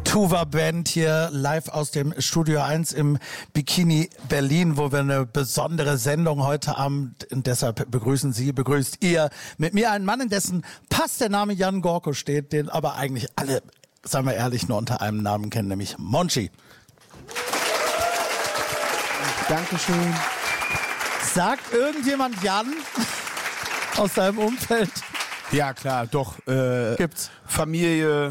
Tuva Band hier live aus dem Studio 1 im Bikini Berlin, wo wir eine besondere Sendung heute Abend, und deshalb begrüßt ihr mit mir einen Mann, in dessen Pass der Name Jan Gorko steht, den aber eigentlich alle, sagen wir ehrlich, nur unter einem Namen kennen, nämlich Monchi. Dankeschön. Sagt irgendjemand Jan aus deinem Umfeld? Ja, klar, doch. Gibt's. Familie.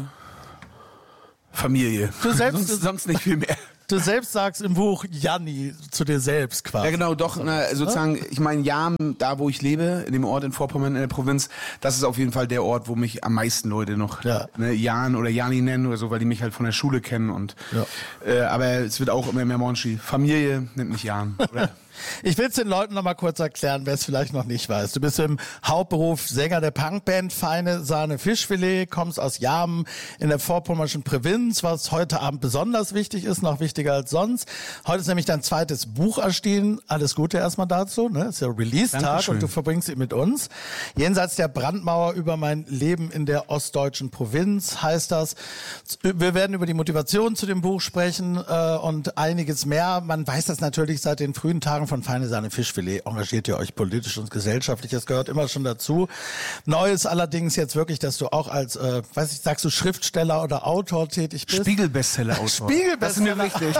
Du selbst, sonst nicht viel mehr. Du selbst sagst im Buch Janni zu dir selbst quasi. Ja, genau, doch. Sozusagen, ich meine, Jam, da wo ich lebe, in dem Ort in Vorpommern in der Provinz, das ist auf jeden Fall der Ort, wo mich am meisten Leute noch Jan oder Jani nennen oder so, weil die mich halt von der Schule kennen. Und aber es wird auch immer mehr Monchi. Familie nennt mich Jan. Oder? Ich will es den Leuten noch mal kurz erklären, wer es vielleicht noch nicht weiß. Du bist im Hauptberuf Sänger der Punkband Feine Sahne Fischfilet, kommst aus Jarmen in der vorpommerschen Provinz, was heute Abend besonders wichtig ist, noch wichtiger als sonst. Heute ist nämlich dein zweites Buch erschienen. Alles Gute erstmal dazu, ne? Ist ja Release-Tag und du verbringst ihn mit uns. Jenseits der Brandmauer über mein Leben in der ostdeutschen Provinz heißt das. Wir werden über die Motivation zu dem Buch sprechen und einiges mehr. Man weiß das natürlich seit den frühen Tagen von Feine Sahne Fischfilet. Engagiert ihr euch politisch und gesellschaftlich, das gehört immer schon dazu. Neu ist allerdings jetzt wirklich, dass du auch als, sagst du Schriftsteller oder Autor tätig bist? Spiegel-Bestseller-Autor. Spiegel-Bestseller. Das ist mir wichtig.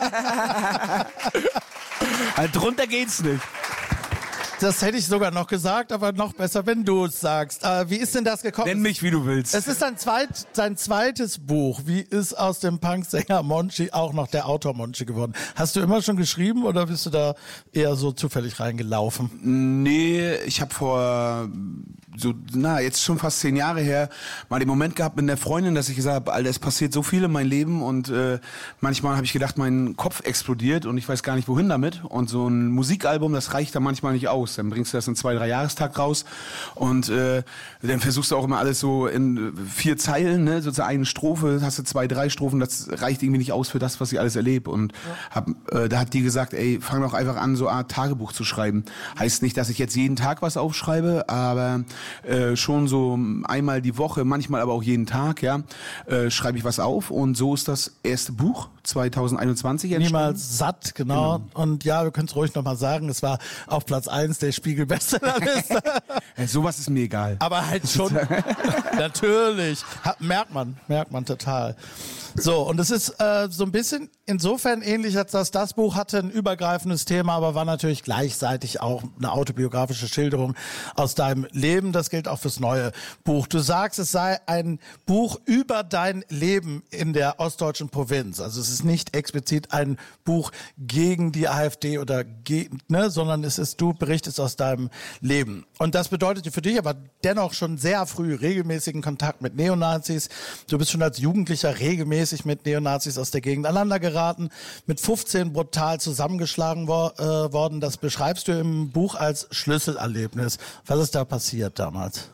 Halt drunter geht's nicht. Das hätte ich sogar noch gesagt, aber noch besser, wenn du es sagst. Wie ist denn das gekommen? Nenn mich, wie du willst. Es ist sein zweites Buch. Wie ist aus dem Punksänger Monchi auch noch der Autor Monchi geworden? Hast du immer schon geschrieben oder bist du da eher so zufällig reingelaufen? Nee, ich habe jetzt schon fast 10 Jahre her, mal den Moment gehabt mit einer Freundin, dass ich gesagt habe, Alter, es passiert so viel in meinem Leben und manchmal habe ich gedacht, mein Kopf explodiert und ich weiß gar nicht, wohin damit. Und so ein Musikalbum, das reicht da manchmal nicht aus. Dann bringst du das in 2-3 Jahrestag raus und dann versuchst du auch immer alles so in 4 Zeilen, ne, so zur einen Strophe, hast du 2-3 Strophen, das reicht irgendwie nicht aus für das, was ich alles erlebe. Und da hat die gesagt, ey, fang doch einfach an, so eine Art Tagebuch zu schreiben. Heißt nicht, dass ich jetzt jeden Tag was aufschreibe, aber schon so einmal die Woche, manchmal aber auch jeden Tag, schreibe ich was auf und so ist das erste Buch 2021 entstanden. Niemals satt, genau. Und ja, wir können es ruhig nochmal sagen, es war auf Platz 1 der Spiegel-Bestsellerliste. Sowas ist mir egal. Aber halt schon, natürlich, merkt man total. So, und es ist so ein bisschen insofern ähnlich, als das Buch hatte ein übergreifendes Thema, aber war natürlich gleichzeitig auch eine autobiografische Schilderung aus deinem Leben. Das gilt auch fürs neue Buch. Du sagst, es sei ein Buch über dein Leben in der ostdeutschen Provinz. Also es ist nicht explizit ein Buch gegen die AfD oder sondern du berichtest aus deinem Leben. Und das bedeutet für dich aber dennoch schon sehr früh regelmäßigen Kontakt mit Neonazis. Du bist schon als Jugendlicher regelmäßig mit Neonazis aus der Gegend aneinander geraten, mit 15 brutal zusammengeschlagen worden. Das beschreibst du im Buch als Schlüsselerlebnis. Was ist da passiert damals?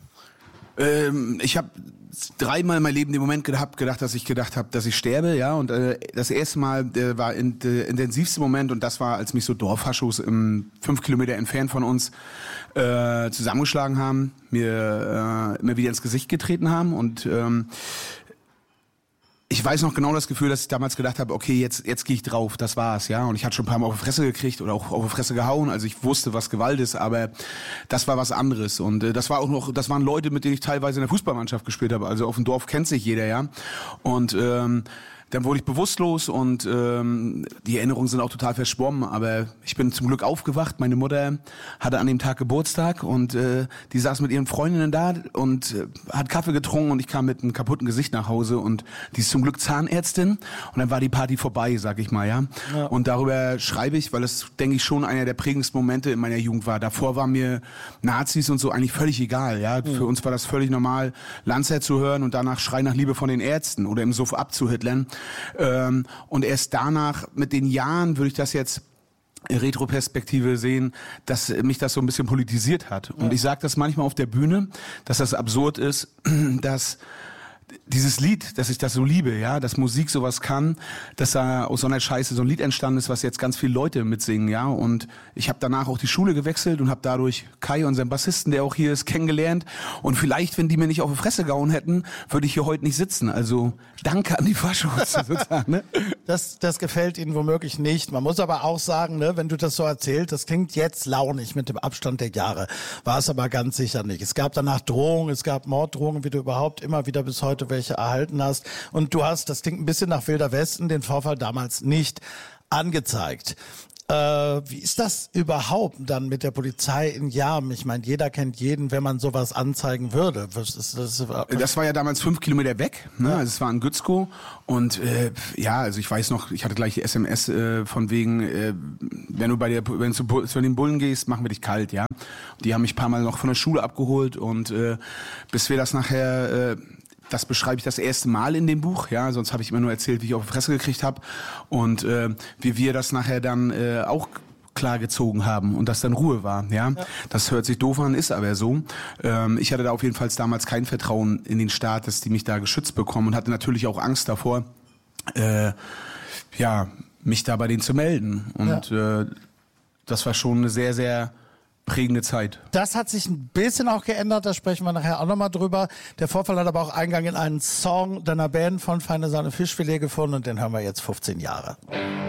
Ich habe 3-mal mein Leben den Moment gedacht, dass ich sterbe, ja. Und das erste Mal war der intensivste Moment und das war, als mich so Dorffaschos 5 Kilometer entfernt von uns zusammengeschlagen haben, mir immer wieder ins Gesicht getreten haben und ich weiß noch genau das Gefühl, dass ich damals gedacht habe, okay, jetzt gehe ich drauf, das war's, ja. Und ich hatte schon ein paar Mal auf die Fresse gekriegt oder auch auf die Fresse gehauen. Also ich wusste, was Gewalt ist, aber das war was anderes. Und das waren Leute, mit denen ich teilweise in der Fußballmannschaft gespielt habe. Also auf dem Dorf kennt sich jeder, ja. Und dann wurde ich bewusstlos und die Erinnerungen sind auch total verschwommen, aber ich bin zum Glück aufgewacht. Meine Mutter hatte an dem Tag Geburtstag und die saß mit ihren Freundinnen da und hat Kaffee getrunken und ich kam mit einem kaputten Gesicht nach Hause und die ist zum Glück Zahnärztin und dann war die Party vorbei, sag ich mal, ja. Und darüber schreibe ich, weil das, denke ich, schon einer der prägendsten Momente in meiner Jugend war. Davor war mir Nazis und so eigentlich völlig egal, ja. Für uns war das völlig normal, Lanzer zu hören und danach Schrei nach Liebe von den Ärzten oder im Suff abzuhitlern. Und erst danach, mit den Jahren, würde ich das jetzt Retroperspektive sehen, dass mich das so ein bisschen politisiert hat. Und ich sage das manchmal auf der Bühne, dass das absurd ist, dass dieses Lied, dass ich das so liebe, ja, dass Musik sowas kann, dass da aus so einer Scheiße so ein Lied entstanden ist, was jetzt ganz viele Leute mitsingen, ja. Und ich habe danach auch die Schule gewechselt und habe dadurch Kai, unseren Bassisten, der auch hier ist, kennengelernt. Und vielleicht, wenn die mir nicht auf die Fresse gehauen hätten, würde ich hier heute nicht sitzen. Also danke an die Faschos sozusagen. Ne? Das gefällt Ihnen womöglich nicht. Man muss aber auch sagen, ne, wenn du das so erzählst, das klingt jetzt launig mit dem Abstand der Jahre. War es aber ganz sicher nicht. Es gab danach Drohungen, es gab Morddrohungen, wie du überhaupt immer wieder bis heute welche erhalten hast. Und du hast, das klingt ein bisschen nach Wilder Westen, den Vorfall damals nicht angezeigt. Wie ist das überhaupt dann mit der Polizei in Jarm? Ich meine, jeder kennt jeden, wenn man sowas anzeigen würde. Das war ja damals 5 Kilometer weg, ne? Also es war in Gützkow und also ich weiß noch, ich hatte gleich die SMS von wegen, wenn du zu den Bullen gehst, machen wir dich kalt, ja. Die haben mich ein paar Mal noch von der Schule abgeholt und bis wir das nachher das beschreibe ich das erste Mal in dem Buch, ja, sonst habe ich immer nur erzählt, wie ich auf die Fresse gekriegt habe und wie wir das nachher dann auch klar gezogen haben und dass dann Ruhe war, ja. Das hört sich doof an, ist aber so. Ich hatte da auf jeden Fall damals kein Vertrauen in den Staat, dass die mich da geschützt bekommen und hatte natürlich auch Angst davor, mich da bei denen zu melden und das war schon eine sehr, sehr prägende Zeit. Das hat sich ein bisschen auch geändert, da sprechen wir nachher auch nochmal drüber. Der Vorfall hat aber auch Eingang in einen Song deiner Band von Feine Sahne Fischfilet gefunden und den hören wir jetzt 15 Jahre.